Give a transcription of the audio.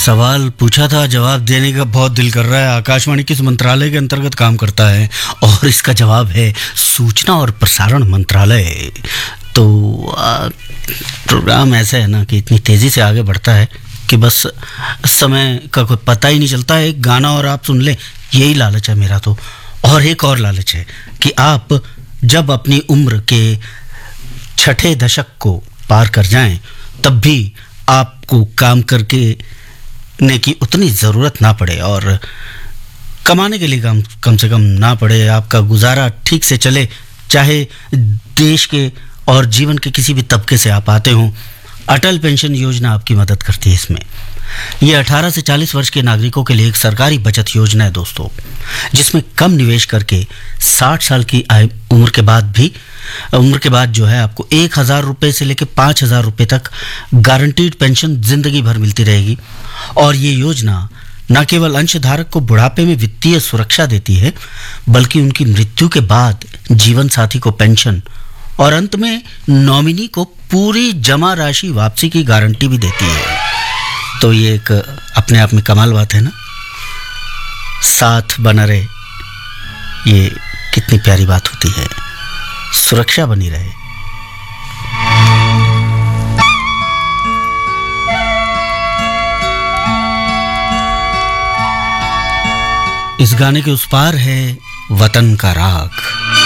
सवाल पूछा था, जवाब देने का बहुत दिल कर रहा है। आकाशवाणी किस मंत्रालय के अंतर्गत काम करता है? और इसका जवाब है सूचना और प्रसारण मंत्रालय। तो प्रोग्राम ऐसा है ना कि इतनी तेज़ी से आगे बढ़ता है कि बस समय का कोई पता ही नहीं चलता। एक गाना और आप सुन लें, यही लालच है मेरा तो। और एक और लालच है कि आप जब अपनी उम्र के 6ठे दशक को पार कर जाएं, तब भी आपको काम करके ने की उतनी ज़रूरत ना पड़े और कमाने के लिए कम से कम ना पड़े। आपका गुजारा ठीक से चले, चाहे देश के और जीवन के किसी भी तबके से आप आते हों। अटल पेंशन योजना आपकी मदद करती है इसमें। ये 18 से 40 वर्ष के नागरिकों के लिए एक सरकारी बचत योजना है दोस्तों, जिसमें कम निवेश करके 60 साल की उम्र के बाद जो है आपको 1,000 रुपये से लेकर 5,000 रुपये तक गारंटीड पेंशन जिंदगी भर मिलती रहेगी। और ये योजना न केवल अंशधारक को बुढ़ापे में वित्तीय सुरक्षा देती है, बल्कि उनकी मृत्यु के बाद जीवन साथी को पेंशन और अंत में नॉमिनी को पूरी जमा राशि वापसी की गारंटी भी देती है। तो ये एक अपने आप में कमाल बात है ना। साथ बना रहे, ये कितनी प्यारी बात होती है। सुरक्षा बनी रहे। इस गाने के उस पार है वतन का राग।